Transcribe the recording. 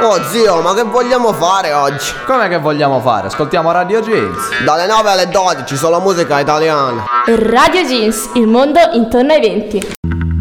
Oh zio, ma che vogliamo fare oggi? Come che vogliamo fare? Ascoltiamo Radio Jeans. Dalle 9 alle 12 solo musica italiana. Radio Jeans, il mondo intorno ai 20.